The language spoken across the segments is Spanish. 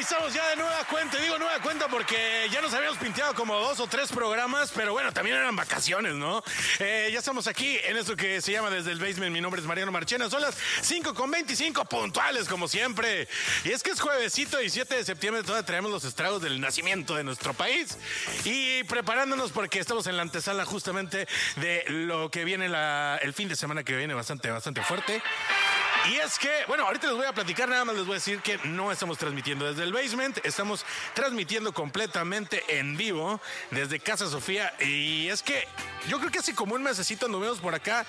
estamos ya de nueva cuenta. Digo nueva cuenta porque ya nos habíamos pinteado como 2 o 3 programas, pero bueno, también eran vacaciones, ¿no? Ya estamos aquí en esto que se llama Desde el Basement. Mi nombre es Mariano Marchena. Son las 5:25 puntuales, como siempre. Y es que es juevesito y 7 de septiembre. Todavía traemos los estragos del nacimiento de nuestro país. Y preparándonos porque estamos en la antesala justamente de lo que viene el fin de semana que viene bastante fuerte. Y es que, bueno, ahorita les voy a platicar, nada más les voy a decir que no estamos transmitiendo desde el basement, estamos transmitiendo completamente en vivo desde Casa Sofía. Y es que yo creo que hace como un mesecito anduvimos por acá,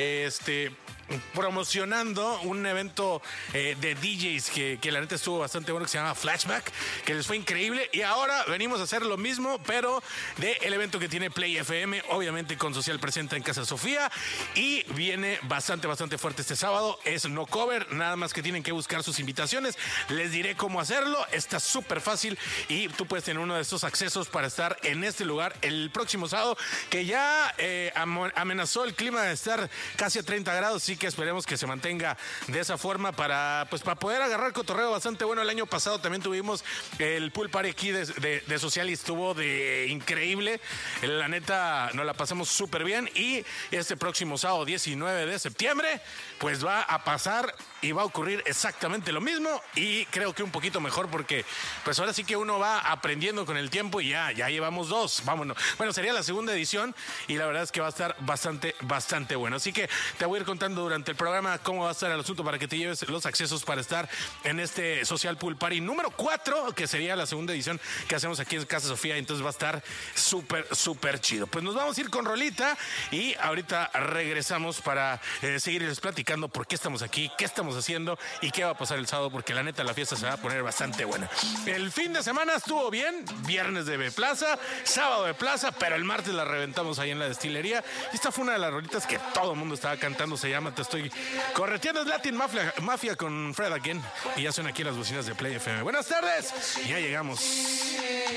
promocionando un evento de DJs que la neta estuvo bastante bueno, que se llama Flashback, que les fue increíble. Y ahora venimos a hacer lo mismo, pero del evento que tiene Play FM, obviamente con Social Presenta en Casa Sofía. Y viene bastante fuerte este sábado. Es no cover, nada más que tienen que buscar sus invitaciones. Les diré cómo hacerlo. Está súper fácil y tú puedes tener uno de estos accesos para estar en este lugar el próximo sábado, que ya amenazó el clima de estar casi a 30 grados. Así que esperemos que se mantenga de esa forma para poder agarrar cotorreo bastante bueno. El año pasado también tuvimos el pool party aquí de Social y estuvo de increíble. La neta, nos la pasamos súper bien. Y este próximo sábado 19 de septiembre, pues va a pasar y va a ocurrir exactamente lo mismo, y creo que un poquito mejor, porque pues ahora sí que uno va aprendiendo con el tiempo y ya llevamos 2, vámonos. Bueno, sería la segunda edición y la verdad es que va a estar bastante bueno. Así que te voy a ir contando durante el programa cómo va a estar el asunto para que te lleves los accesos para estar en este Social Pool Party número 4, que sería la segunda edición que hacemos aquí en Casa Sofía. Entonces va a estar súper chido. Pues nos vamos a ir con rolita y ahorita regresamos para seguirles platicando por qué estamos aquí, qué estamos haciendo y qué va a pasar el sábado, porque la neta la fiesta se va a poner bastante buena. El fin de semana estuvo bien, viernes de Plaza, sábado de Plaza, pero el martes la reventamos ahí en la destilería. Y esta fue una de las rolitas que todo el mundo estaba cantando, se llama Te Estoy Correteando, es Latin Mafia con Fred Again, y ya son aquí las bocinas de Play FM. Buenas tardes, ya llegamos.